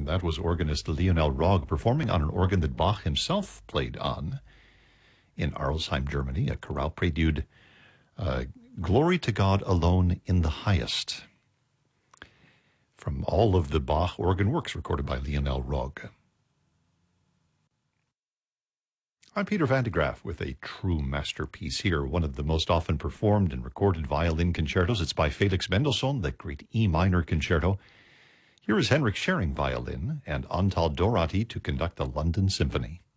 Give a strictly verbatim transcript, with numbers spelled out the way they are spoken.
that was organist Lionel Rogge performing on an organ that Bach himself played on in Arlesheim, Germany, a chorale prelude, uh, Glory to God Alone in the Highest, from all of the Bach organ works recorded by Lionel Rogge. I'm Peter Van de Graaff with a true masterpiece here, one of the most often performed and recorded violin concertos. It's by Felix Mendelssohn, the great E minor concerto. Here is Henrik Schering violin and Antal Dorati to conduct the London Symphony.